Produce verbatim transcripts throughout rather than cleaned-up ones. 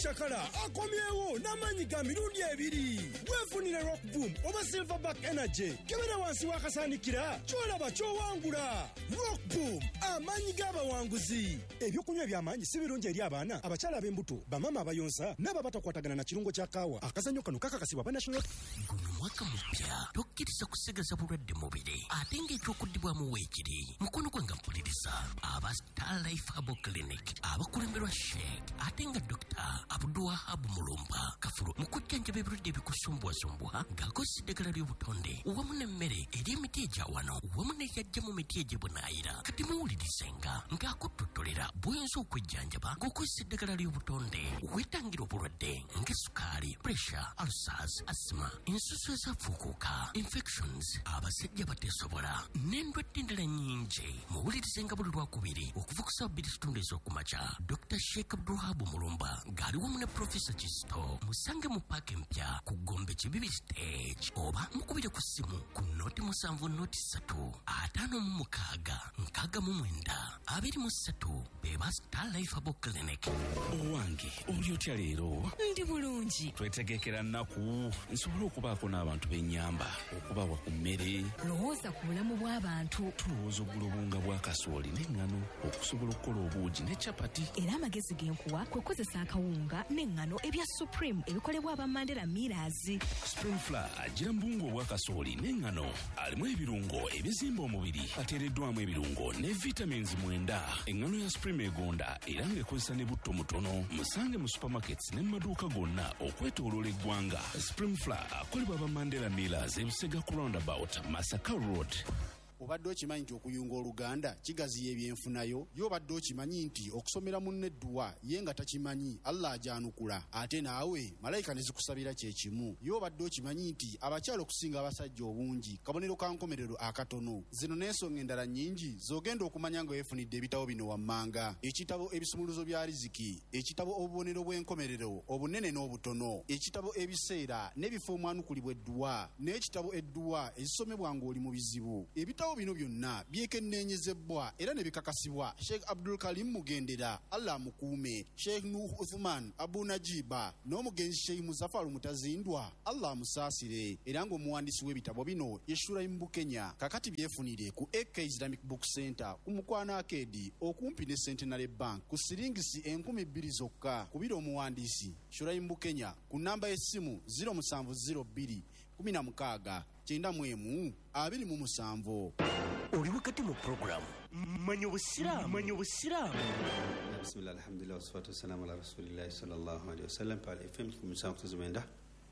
Chakala akomyewo n'amanyi ga mirundi ebiri. Weefunire Rock Boom oba Silverback Energy. Kebera wansi wakasaanikira kyolaba kyowangula. Rock Boom amanyi g'abawanguzi. Ebyokunywa by'amaanyi si birungi eri abaana, abakyala ab'embuto, bamama abayonsa n'aba batakwatagana na kirungo kya kaawa. Akazannyo kano kakakasibwa ba National. Guno mwaka mupya tokkiriza kusigaza bulwadde mubiri ate ng'ekyokuddibwamu weekiri. Mukono gwe nga mpuliriza aba Star Life Herbal Clinic abakulemberwa Sheikh ate nga Doctor Abdulwahab Mulumba Kafulu mu kujjanjaba ebirwadde ebikusumbwasumbwa ng'akozesa eddagala ly'obutonde wamu n'emmere eri emiti egya wano wamu n'eyajja mu miti egy'ebunaayira. Kati muwulirizenga ng'akuttotolera bw'oyinza okujjanjaba ng'okozesa eddagala ly'obutonde weetangira obulwadde ng'essukaali, pressure, ulcers, asthma, ensusu ezafuukuuka, infections, abasajja bateesobola n'endwadde endala nnyingi. Muwulirizenga buli lwakubiri okuva ku ssaawa bbiri kitundu ez'okumakya. Dr Sheikh Abdulwahab Mulumba ng'ali wamu ne Professor Kisto. Musange mu paaka empya ku Gombe Kibibi Stage oba mukubire ku ssimu ku nooti musanvu nooti ssatu ataano mu mukaaga nkaaga mu mwenda abiri mu ssatu beba Star Life Herbal Clinic. Owange oli otya leero? Ndi bulungi. Twetegekera nnaku nsobola okubaako n'abantu b'ennyamba okubawa ku mmere. Lowooza ku bulamu bw'abantu. Tulowooza oggula obunga bwa kasooli n'eŋŋano okusobola okukola obuugi ne capati. Era amagezi genkuwa kwe kukozesa akawunga n'eŋŋano ebya Supreme ebikolebwa aba Mandela Millers. Spring Flour agira mbungu obwa kasooli n'eŋŋano alimu ebirungo ebizimba omubiri ateereddwamu ebirungo ne vitamins mwenda. Eŋŋano ya Supreme egonda era ng'ekozesa ne butto mutono. Musange mu supermarkets ne mu maduuka gonna okwetooloola eggwanga. Spring Flour akolebwa aba Mandela Millers e Busega ku roundabout Masaka Road. Obadde okimanyi nti okuyunga oluganda kigaziya ebyenfunayo? Y'obadde okimanyi nti okusomera munne edduwa ye nga takimanyi Allah ajanukula ate naawe malayika ne zikusabira kye kimu? Y'obadde okimanyi nti abakyala okusinga abasajja obungi kabonero ka nkomerero akatono? Zino n'ensonga endala nnyingi z'ogenda okumanya nga weefunidde ebitabo bino wammanga: ekitabo ebisumuluzo bya riziki, ekitabo obubonero bw'enkomerero obunene n'obutono, ekitabo ebiseera n'ebifo omwanukulibwa edduwa, n'ekitabo edduwa ezisomebwa ng'oli mu bizibu. Ebitabo bino byonna byekenneenyezebwa era ne bikakasibwa Sheikh Abdul Karim Mugendera, Allah mukuume, Sheikh Nuh Uthman Abu Najiba n'omugenzi Sheikh Muzaffar Mutazindwa, Allah musaasire. Era ng'omuwandiisi w'ebitabo bino ye Shuraim Bukenya. Kakati byefunire ku A K Islamic Book Center ku Mukwana Arcade okumpi ne Centenary Bank ku siringisi enkumi bbiri zokka. Kubira omuwandiisi Shuraim Bukenya ku namba y'essimu zero seven zero two kumi na mukaaga kyenda mu emu abiri mu musanvu. Oli wakati mu program manyo busiramu manyo busiramu. Bismillah, alhamdulillah, wassalatu wassalamu ala rasulillahi sallallahu alaihi wasallam. Pale F M kumusanvu tuzimenda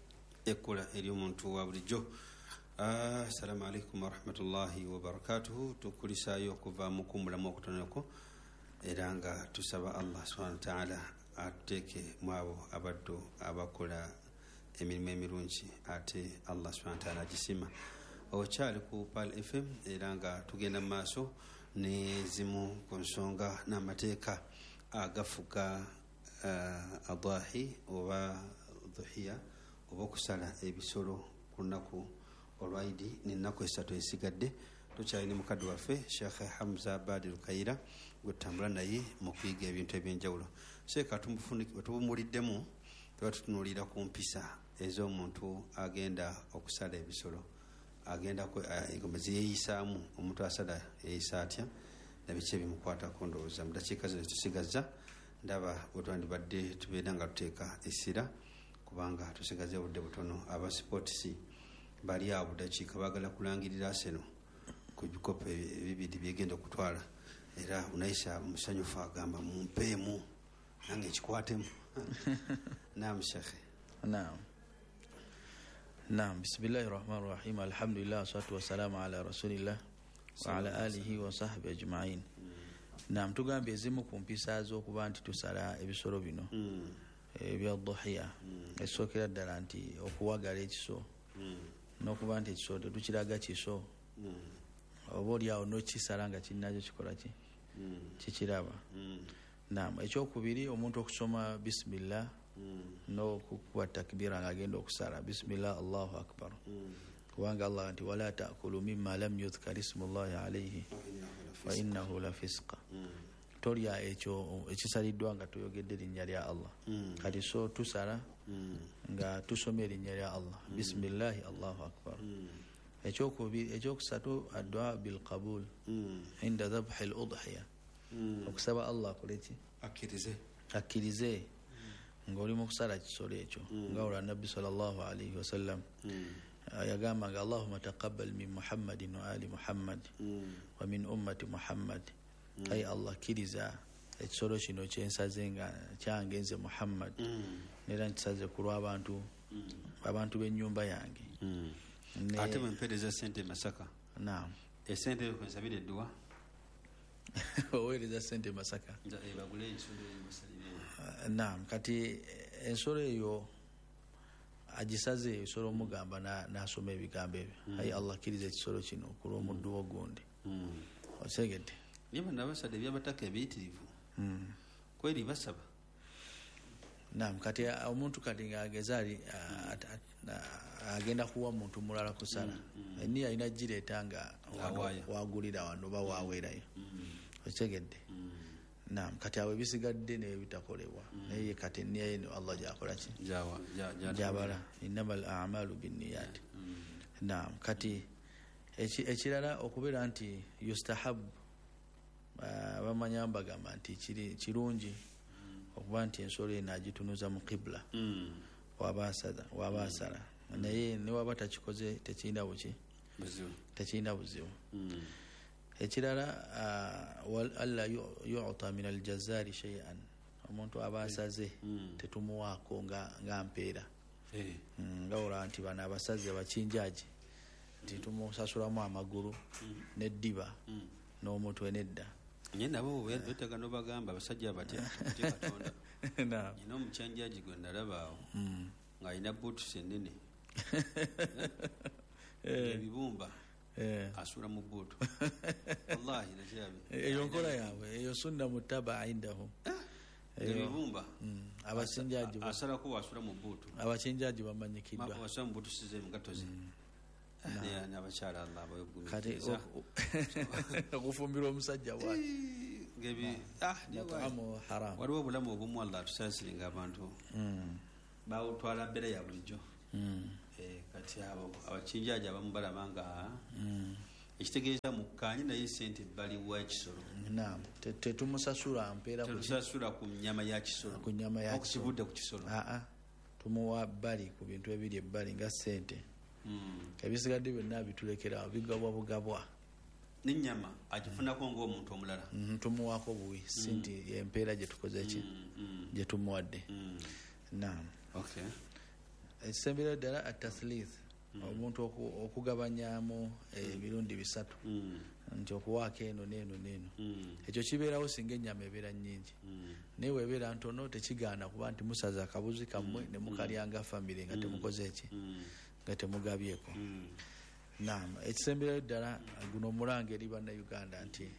ekola eri omuntu wa bulijjo. Assalamu alaikum wa rahmatullahi wa barakatuhu. Tukulisayo okuva mu kumulamu okutonako era nga tusaba Allah subhanahu wa ta'ala ateke mwabo abaddu abakola emirimu emirungi ate Allah subhanahu wa ta'ala agisima. Okyali ku Pal F M era nga tugenda mu maaso ne zimu ku nsonga n'amateeka agafuga uh, adahi oba dhuhiya oba okusala ebisolo ku nnaku olwaidi n'ennaku esatu esigadde. Tukyali ne mukadde waffe Sheikh Hamza Badir Kaira gwe tutambula naye mu kuyiga ebintu ebyenjawulo. Sheikh atubumuliddemu tuba tutunuulira ku mpisa ez'omuntu agenda okusala ebisolo, agenda engomezi yeeyisaamu, omuntu asala yeeyisa atya nabiki ebimukwatako. Ndowooza mu dakiika zino tusigaza ndaba bwetwandibadde tubeera nga tuteeka essira kubanga tusigaze obudde butono. Aba sports bali awo budakiika baagala kulangirira Arsenal ku bikopo ebibiri byegenda okutwala era unayisa musanyufu agamba mumpeemu nange kikwatemu. Naam Sheikh. Naam. Naam, bismillahir rahmanir rahim, alhamdulillah, wassalatu wassalamu ala rasulillah wa ala alihi wa sahbihi ajma'in. Naam, tugambye ezimu ku mpisa z'okuba nti tusala ebisolo bino ebya dhuhiya esookera ddala nti okuwagala ekiso n'okuba nti ekiso tetukiraga kiso oba oli awo n'okisala nga kirinakyo kikola ki kikiraba. Naam, ekyokubiri omuntu okusoma bismillah n'okukuba takbira ng'agenda okusala bismillah Allahu akbar kubanga Allah nti wala ta'kulu mimma lam yudhkar ismullahi alayhi fa innahu la fisqa. tolya ekyo ekisaliddwa nga toyogedde erinnya lya Allah. Kati so tusala nga tusomye erinnya lya Allah, bisimillahi allahu akbar. ekyokusatu addua bilqabul inda dhabhi al udhiya, okusaba Allah akoleki akkirize ng'oli mu kusala kisolo ekyo. nga olwa nabbi sallallahu alaihi wasallam yagamba nga Allahumma taqabbal min Muhammadin wa ali Muhammad wa min ummati Muhammad. Ayi Allah kiriza ekisolo kino kyensaze nga kyange nze Muhammad, nera nkisaze ku lw'abantu abantu b'ennyumba yange. Ate mwempereza sente Masaka. Naam. Esente yo kwensabira edduwa. Oweereza sente Masaka. Bagule ensolo eyo. Naam, kati ensolo eyo agisaze ensolo omugamba n'asoma ebigambo ebyo. Ayi Allah kiriza ekisolo kino ku lw'omuddu wo gundi. Osegedde. Niye bonna basadde ebyabataka ebiyitirivu. Kweri basaba. Naam, kati omuntu kati ng'ageza ali agenda kuwa muntu mulala kusala, eniya alina gireeta nga wagulira wano oba waweerayo. Okigedde. Naam, kati awo ebisigadde naye bitakolebwa, naye kati eniya yeno Allah gyakola ki? Gyabala. Innamal a'malu binniyat. Naam, kati ekirala okubeera nti yustahabu, bamanya bagamba nti kirungi okuba nti ensolo eno agitunuza mu qibla waba asala, naye newaba takikoze tekirina buki tekirina buzibu. Ekirala alla yu'ta min aljazari shay'an, omuntu aba asaze tetumuwaako nga mpeera, nga olaba nti bano abasaze bakinjaji nti tumusasulamu amagulu n'eddiba n'omutwe nedda. Nye nabo wetega no bagamba abasajja batya Katonda. Naam. Nyina omukyanjaji gwe ndalaba awo nga alina boots ennene. Ebibumba asula mu bootu. Wallahi nakirabe. Eyo nkola yaabwe, eyo sunna mutaba indahum. Ebibumba abasinjaji asala ko asula mu bootu. Abasinjaji bamanyikidwa. Mako asula mu bootu size mu gatozi. Ne n'abakyala Allah bayogumira. Kati okufumbira omusajja bwa ngebi ah niyo haram. Waliwo obulamu obumu Allah tusasiringa abantu bawutwala bbere ya bulijjo. Kati abo abakinjaji abamu balabanga ekitegeeza mukkaanyi naye sente bali wa ekisolo. Naam, tetumusasula mpeera ku tusasula ku nyama ya kisolo, ku nyama ya kisolo, ku kisolo. Aa tumuwa bali ku bintu ebiri ebbali nga sente. Ebisigadde byonna bitulekera bigabwa bugabwa. N'ennyama agifunako ng'omuntu omulala. Tumuwaako buwi sinti empeera gye tukoze ki gye tumuwadde. Naam. Okay. Ekisembera ddala at-tathlith, omuntu okugabanyaamu emirundi bisatu nti okuwaako eno n'eno n'eno. Ekyo kibeerawo singa ennyama ebeera nnyingi, naye weebeera ntono tekigaana kuba nti musaza akabuzi kammwe ne mukalyanga famire nga temukoze eki nga temugabyeko. Naam, ekisemberayo ddala guno omulanga eri bannayuganda nti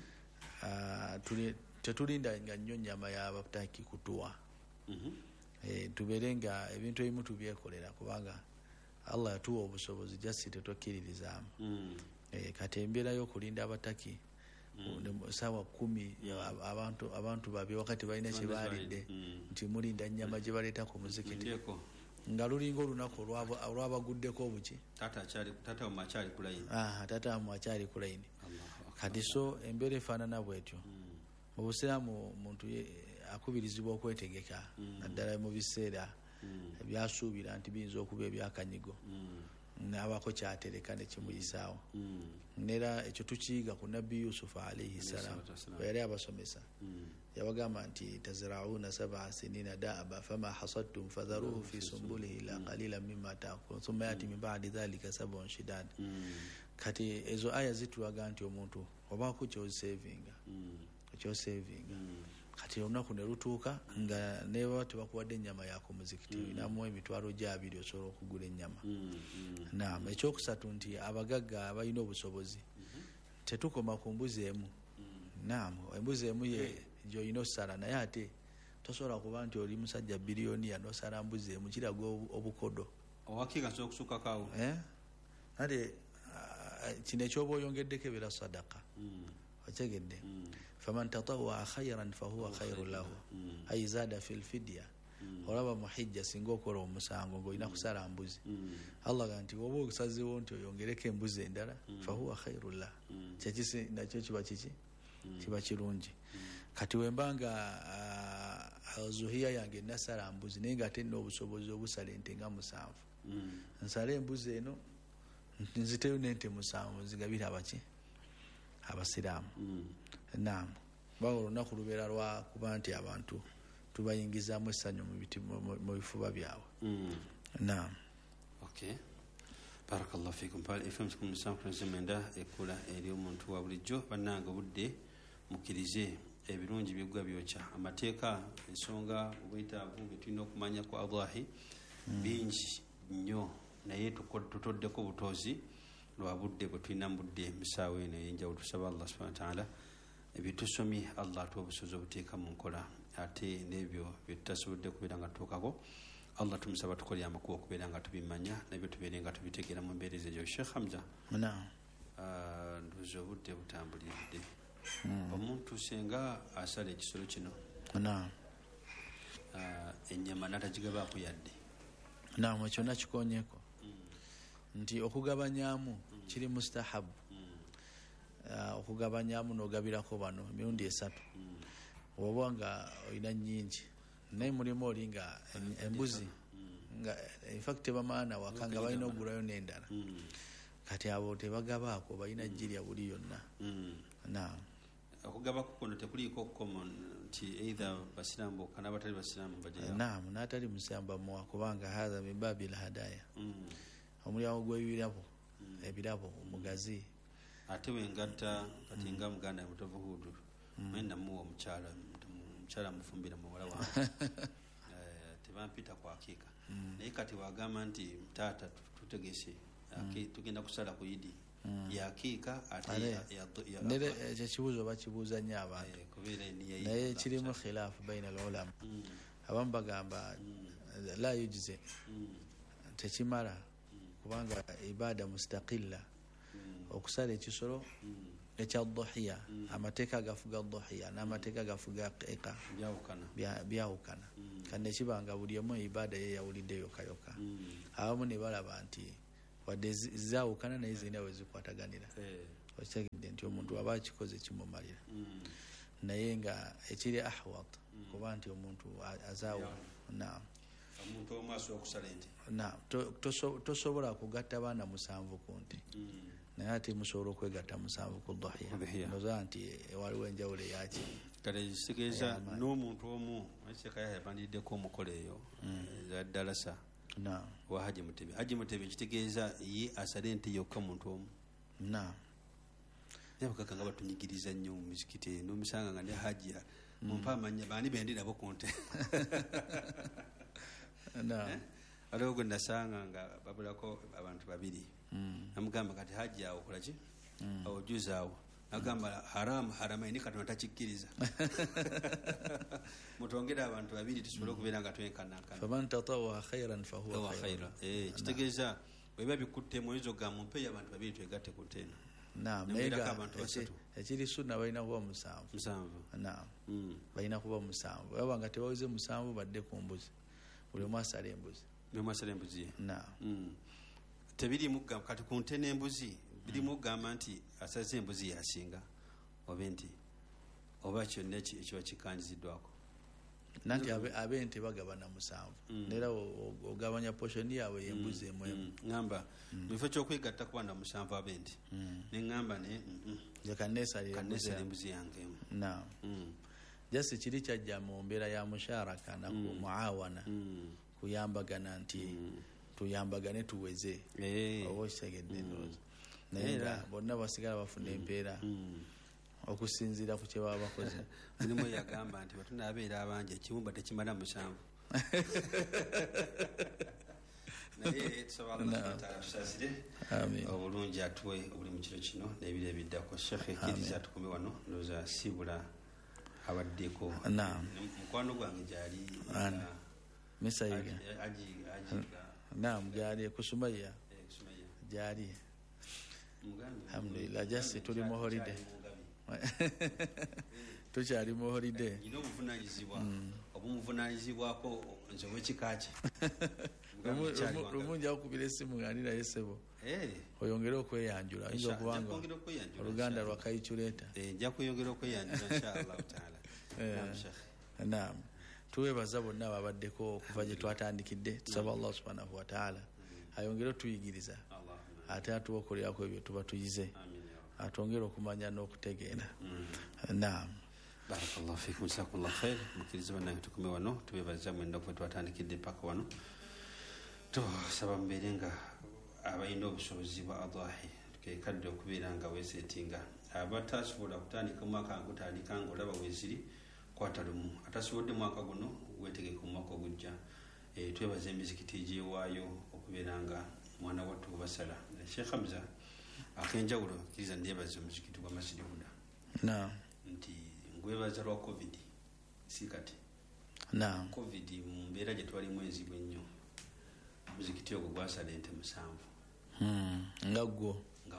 tetulinda nga nnyo nnyama y'abataki kutuwa, tubeere nga ebintu ebimu tubyekolera kubanga Allah yatuwa obusobozi jasi tetwakiririzaamu. Kati embeera y'okulinda abataki sawa kumi abantu babye wakati balina kye baalidde nti mulinda nnyama gye baleeta ku muzikiti nga lulinga olunaku olwabaguddeko obuki tata muakyali kulayini. Tata muakyali kulayini. Kati so embeera efaanana bwetyo. Mu Busiraamu omuntu akubirizibwa okwetegeka naddala mu biseera ebyasuubira nti biyinza okuba ebyakanyigo n'abako kyatereka ne kimuyisaawo. Nera ekyo tukiyiga ku nabbi Yusufu alayhi salaam bwe yali abasomesa, yabagamba nti tazra'una sab'a sinina da'aba fama hasadtum fadharuhu fi sumbulihi ila qalilan mimma ta'kulun thumma yati min ba'di dhalika sab'un shidad. Kati ezo aya zitulaga nti omuntu obaako kyosevinga ekyosevinga kati olunaku ne lutuuka nga neba tebakuwadde ennyama yako muzikiti inamu emitwalo gy'abiri osobola okugula ennyama. Naam, ekyokusatu nti abagagga abalina obusobozi tetukoma ku mbuzi emu. Naam, embuzi emu ye gy'olina osala, naye ate tosobola kuba nti oli musajja biliyoniya n'osala mbuzi emu, kiraga obukodo. Owakika nsobola okusukako awo. Ate kino ekyoba oyongeddeko ebeera sadaka. Otegedde. faman tatawwa khayran fahuwa khairun lahu ay zada fil fidya olaba muhijja singa okola omusango ng'olina kusala mbuzi Allah ganti woba okusazeewo nti oyongereko embuzi endala fahuwa khairun lahu kyekisi nakyo kiba kiki kiba kirungi kati wembanga zuhiya yange nasala mbuzi naye nga tenna obusobozi obusala ente nga musanvu nsala embuzi eno nziteyo n'ente musanvu nzigabira abaki abasiraamu naam bawo olunaku lubeera lwa kuba nti abantu tubayingizaamu essanyu mu bifuba byabwe naam okay barakallahu fikum pal fm siku musanvu kwenzemenda ekula eri omuntu wa bulijjo bannanga budde mukirize ebirungi byegwa byokya amateeka ensonga obwetaavu bwe tulina okumanya ku Allahi bingi nnyo naye tutoddeko butozi lwa budde bwe tulina mu budde emisaawo eno ey'enjawulo tusaba Allah subhanahu wa ta'ala ebitusomye Allah atuwa obusobozi obuteeka mu nkola ate n'ebyo bye tutasobodde kubeera nga tutuukako Allah tumusaba tukolye amakubo okubeera nga tubimanya nabyo tubeere nga tubitegeera mu mbeereza egyo. Sheikh Hamza nduzi obudde butambuliridde omuntu senga asala ekisolo kino ennyama n'atagigabaako yadde naam ekyo nakikonyeko nti okugabanyamu kiri mustahabu okugabanyamu n'ogabirako bano emirundi esatu oba nga olina nnyingi naye mulimu oli nga embuzi nga infact bamaana waka nga balina ogulayo n'endala kati abo tebagabaako balina jirya buli yonna naam okugabako kuno tekuliiko common nti either basiraamu bokka n'abatali basiraamu bajayo naam n'atali musiraamu bamuwa kubanga haza min babil hadaya omulyango gw'ebirabo ebirabo omugazi ate wengatta kati nga muganda mutovu hudu mwenda muwa omukyala omukyala mufumbira muwala wange tebampita ku akiika naye kati wagamba nti taata tutegese tugenda kusala ku idi yakiika ate ekyo kibuuzo bakibuuza nnyo abantu naye kirimu khilaafu baina al ulama abamu bagamba la yujize tekimala kubanga ibada mustaqilla okusala ekisolo ekya dhuhiya amateeka agafuga dhuhiya n'amateeka agafuga eka byawukana kandi ekibanga buli omu ibada ye yawulidde yokayoka abamu ne balaba nti wadde zaawukana naye zirina we zikwataganira okitegedde nti omuntu aba akikoze kimumalira naye nga ekiri ahwat kuba nti omuntu azaawo naam omuntu omaaso okusala ente naam tosobola kugatta baana musanvu ku nti naye ate musobola okwegatta musanvu ku dhuhiya ndoza nti waliwo enjawulo eyaki kale kitegeeza n'omuntu omu ekekaya yabandiddeko omukolo eyo za dalasa wa haji mutebe haji mutebe kitegeeza ye asala ente yokka muntu omu naam naye bakaka nga batunyigiriza nnyo mu misikiti n'omusanga nga ne haji mumpa amanya baani bendirabo ku nte aliwo gwe nasanga nga babulako abantu babiri namugamba kati haji awo okola ki ojuzi awo nagamba haramu haramaini katonda takikkiriza mutongere abantu babiri tusobole okubeera nga twenkanankana faman tatawwa khairan fahuwa khairan kitegeeza bweba bikuttemu oyinza ogamba mumpeeyo abantu babiri twegatte ku nteeno naam naye nga ekiri sunna balina kuba musanvu musanvu naam balina kuba musanvu oba nga tebawize musanvu badde ku mbuzi buli omu asala embuzi buli omu asala embuzi ye naam tebirimu kati ku nte n'embuzi birimu okugamba nti asaze embuzi yasinga oba nti oba kyonna ekiba kikanjiziddwako nanti ab'ente bagabana musanvu neera ogabanya poshoni yaabwe yembuzi emwemu ŋamba mukifo kyokwegatta kuba na musanvu ab'ente neŋŋamba ne kaneesala embuzi yange emu naam jasi kiri kyajja mu mbeera ya musharaka naku muawana kuyambagana nti tuyambagane tuweze oba okitegedde ndowooza naye nga bonna basigala bafuna empeera okusinziira ku kyebaba bakoze mulimu yagamba nti batunaabeera abangi ekibumba tekimala musanvu naye tusaba Allah tusasire obulungi atuwe obuli mu kiro kino n'ebiro ebiddako shekhe ekkiriza tukume wano ndowooza sibula abaddeko mukwano gwange gyali misayiga naam gyali kusumaya gyali alhamdulillah jasi tuli mu holiday tukyali mu holiday ino obuvunanyizibwa obumuvunanyizibwako nze wekikaki lumu nja kukubira essimu nga ndi naye ssebo oyongere okweyanjula ayinza okubanga oluganda lwa kaiculeta nja kweyongera okweyanjula inshallah taala. naam tuwebaza bonna babaddeko okuva gye twatandikidde tusaba allah subhanahu wataala ayongere otuyigiriza ate atuwokolerako ebyo tuba tuyize atwongere okumanya n'okutegeera. naam barakallahu fikum jazakumullah khair. mukiriza bannange tukume wano tubebaza mwenda kuba twatandikidde paka wano tusaba mubeere nga abalina obusobozi bwa adahi tukekadde okubeera nga wesetinga abatasobola kutandika omwaka ngutandika nga olaba weziri kwata lumu atasobodde mwaka guno wetegeka omwaka ogujja. twebaza emizikiti egyewaayo okubeera nga mwana wattu obasala. Sheikh Hamza akenjawulo kiriza ndyebaza omuzikiti gwa Masjid Huda nti ngwebaza lwa covid si kati covid mu mbeera gye twalimu enzibu ennyo omuzikiti ogwo gwasala ente musanvu nga gwo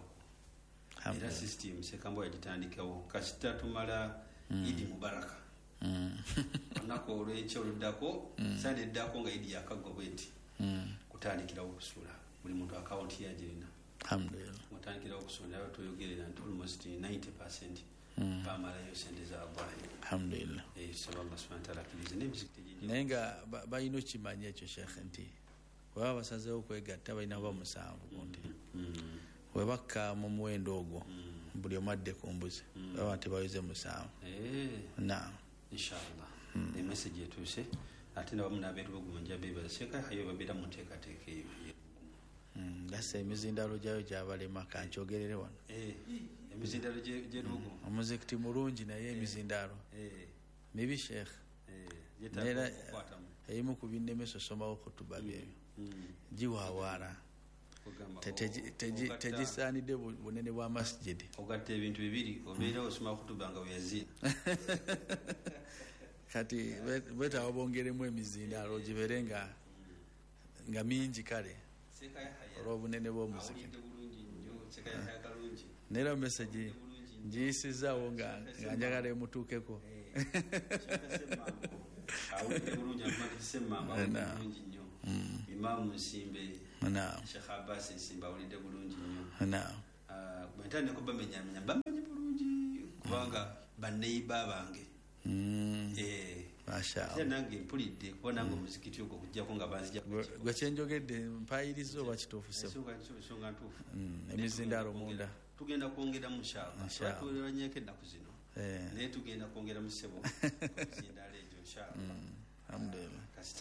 era system sekambwa yagitandikawo kasita tumala idi mubaraka olunaku olwekyo oluddako sande eddako nga idi yakagwa bweti kutandikirawo okusula buli muntu akawunti yagirina mutandikirawo okusula aba toyogerera nti almost ninety percent bamalayo sente za Allahi alhamdulillah. Allah subhanahu wa ta'ala akirize n'emizikiti gy'enjawulo naye nga balina okimanya ekyo Sheikh nti bwaba basazeewo kwegatta balina ba musanvu kundi bwe bakka mu muwendo ogwo buli omu adde ku mbuzi baba tebawize musanvu. naam inshallah emessage etuuse ate nabamu n'abeerubugumu beebaza seeka hayo babeera mu nteekateeka eyo gasa emizindalo gyayo gyabalema kankyogerere wano emizindalo gyerubugumu omuzikiti mulungi naye emizindalo mibi Sheikh era eyimu ku binnemesa osomawo kutuba byebyo giwaawaala tegisaanidde bunene bwa masjidi ogatta ebintu bibiri obeera osoma kutuba nga weyazina kati betaawa bongeremu emizindalo gibeere nga nga mingi kale olw'obunene bw'omuzikiti. neera message ngiyisizaawo nga njagala emutuukeko. Imam Nsimbe Sheikh Abbas Nsimbe awulidde bulungi nnyo. bwentandika okubamenyamenya bamenye bulungi kubanga baneiba bange mashallah nange mpulidde kuba nange omuzikiti ogwo okujjako nga banzija gwe kyenjogedde mpayiriza oba kituufu ensonga ntuufu emizindalo munda tugenda kwongeramu inshallah tuweranyeeko ennaku zino naye tugenda kwongeramu ssebo emizindalo egyo inshallah. alhamdulillah.